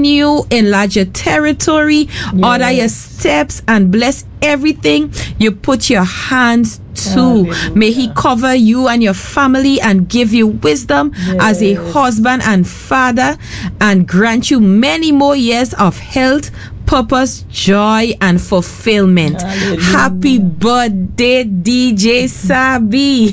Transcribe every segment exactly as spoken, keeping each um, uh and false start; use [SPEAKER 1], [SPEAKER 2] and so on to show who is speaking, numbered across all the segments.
[SPEAKER 1] continue, enlarge your territory, yes. order your steps, and bless everything you put your hands to. Hallelujah. May he cover you and your family and give you wisdom yes. as a husband and father, and grant you many more years of health, purpose, joy, and fulfillment. Hallelujah. Happy birthday, D J Sabi.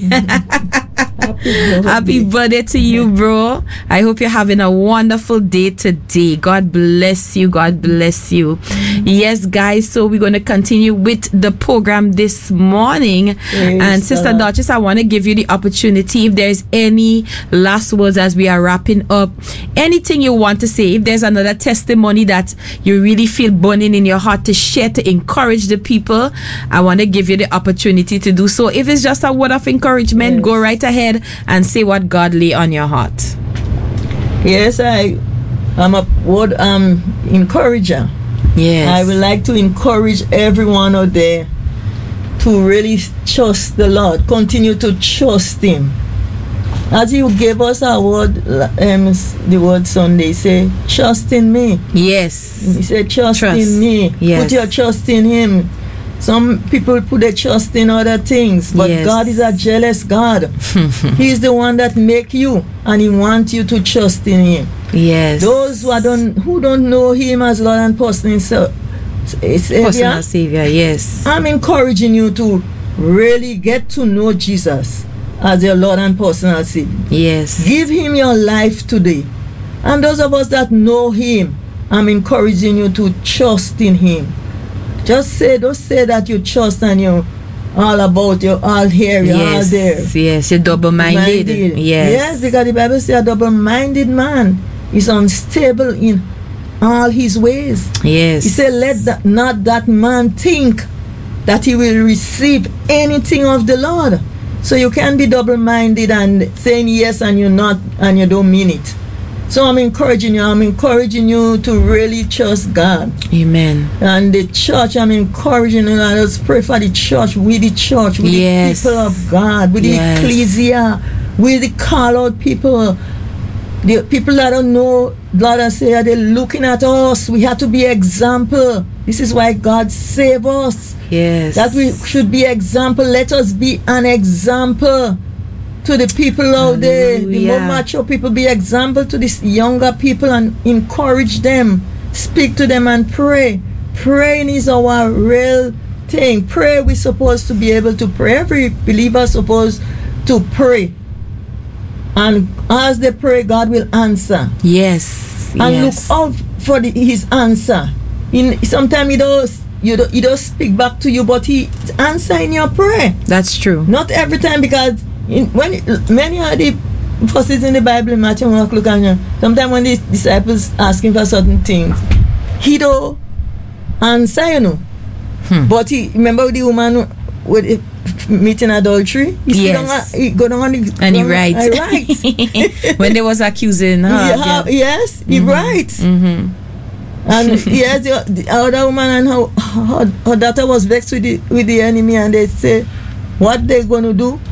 [SPEAKER 1] Happy birthday. Happy birthday to you, bro. I hope you're having a wonderful day today. God bless you. God bless you. Mm-hmm. Yes, guys. So we're going to continue with the program this morning. Praise and Sister God. Duchess, I want to give you the opportunity. If there's any last words as we are wrapping up, anything you want to say, if there's another testimony that you really feel burning in your heart to share, to encourage the people, I want to give you the opportunity to do so. If it's just a word of encouragement, yes. go right ahead and say what God lay on your heart.
[SPEAKER 2] Yes, I am a word um encourager.
[SPEAKER 1] Yes.
[SPEAKER 2] I would like to encourage everyone out there to really trust the Lord. Continue to trust Him. As you gave us our word, um, the word Sunday, say, trust in me.
[SPEAKER 1] Yes.
[SPEAKER 2] He said, trust,
[SPEAKER 1] trust.
[SPEAKER 2] in me.
[SPEAKER 1] Yes.
[SPEAKER 2] Put your trust in Him. Some people put their trust in other things, but
[SPEAKER 1] yes.
[SPEAKER 2] God is a jealous God. He is the one that make you, and He wants you to trust in Him.
[SPEAKER 1] Yes.
[SPEAKER 2] Those who don't who don't know Him as Lord and personal Savior,
[SPEAKER 1] personal Savior, yes.
[SPEAKER 2] I'm encouraging you to really get to know Jesus as your Lord and personal Savior.
[SPEAKER 1] Yes.
[SPEAKER 2] Give Him your life today. And those of us that know Him, I'm encouraging you to trust in Him. Just say, don't say that you trust and you're all about, you're all here, you're
[SPEAKER 1] yes,
[SPEAKER 2] all there.
[SPEAKER 1] Yes, you're double-minded. Minded. Yes.
[SPEAKER 2] Yes, because the Bible says a double-minded man is unstable in all his ways.
[SPEAKER 1] Yes.
[SPEAKER 2] He said, let that, not that man think that he will receive anything of the Lord. So you can't be double-minded and saying yes and you're not, and you don't mean it. So I'm encouraging you, I'm encouraging you to really trust God.
[SPEAKER 1] Amen.
[SPEAKER 2] And the church, I'm encouraging you, let us pray for the church, with the church, with
[SPEAKER 1] yes.
[SPEAKER 2] the people of God, with yes. the ecclesia, with the call-out people, the people that don't know, Lord, I say, they're looking at us. We have to be example. This is why God saved us.
[SPEAKER 1] Yes.
[SPEAKER 2] That we should be example. Let us be an example to the people out there, the more mature people, be example to these younger people and encourage them, speak to them and pray. Praying is our real thing. Pray, we're supposed to be able to pray. Every believer is supposed to pray. And as they pray, God will answer.
[SPEAKER 1] Yes.
[SPEAKER 2] And
[SPEAKER 1] yes.
[SPEAKER 2] look out for the, His answer. In sometimes He does, you don't, He does speak back to you, but He answer in your prayer.
[SPEAKER 1] That's true.
[SPEAKER 2] Not every time, because In, when it, many of the verses in the Bible, in Matthew, Mark, Luke, and John, sometimes when the disciples asking for certain things, He don't answer, you know. Hmm. But he remember the woman with meeting adultery. He
[SPEAKER 1] yes.
[SPEAKER 2] He go down on the
[SPEAKER 1] and he writes.
[SPEAKER 2] Right.
[SPEAKER 1] When they was accusing her.
[SPEAKER 2] Yeah, yes, he mm-hmm. writes.
[SPEAKER 1] Mm-hmm.
[SPEAKER 2] And yes, the, the other woman and her, her, her daughter was vexed with the with the enemy, and they say, what they gonna do?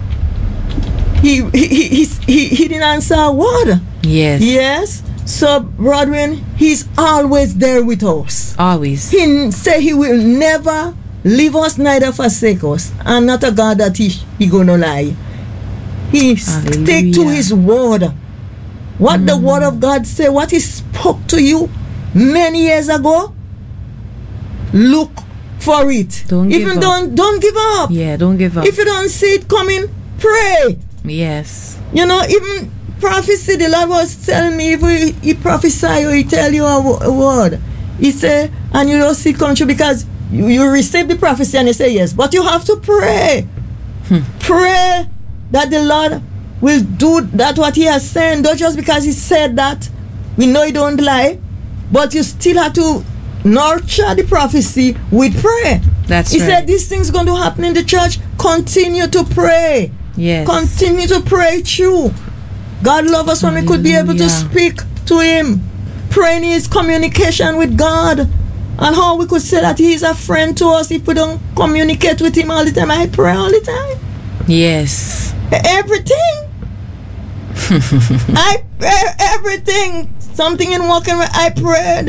[SPEAKER 2] He he, he he he didn't answer a word.
[SPEAKER 1] Yes.
[SPEAKER 2] Yes. So, brethren, He's always there with us.
[SPEAKER 1] Always.
[SPEAKER 2] He say He will never leave us, neither forsake us. And not a God that He he gonna lie. He
[SPEAKER 1] Hallelujah.
[SPEAKER 2] Stick to His word. What mm. the word of God say, what He spoke to you many years ago, look for it.
[SPEAKER 1] Don't
[SPEAKER 2] Even
[SPEAKER 1] give
[SPEAKER 2] don't
[SPEAKER 1] up.
[SPEAKER 2] don't give up.
[SPEAKER 1] Yeah, don't give up.
[SPEAKER 2] If you don't see it coming, pray.
[SPEAKER 1] Yes.
[SPEAKER 2] You know, even prophecy, the Lord was telling me, if he, he prophesy or He tell you a, a word, He say, and you don't see it come true, because you, you receive the prophecy and you say yes, but you have to pray. Hmm. Pray that the Lord will do that what He has said. Not just because He said that, we know He don't lie, but you still have to nurture the prophecy with prayer.
[SPEAKER 1] That's
[SPEAKER 2] he
[SPEAKER 1] right.
[SPEAKER 2] He said these things going to happen in the church. Continue to pray.
[SPEAKER 1] Yes.
[SPEAKER 2] Continue to pray through. God loves us when Hallelujah. We could be able to speak to Him. Praying is communication with God. And how we could say that He is a friend to us if we don't communicate with Him all the time. I pray all the time.
[SPEAKER 1] Yes.
[SPEAKER 2] Everything. I pray everything. Something in walking, I pray.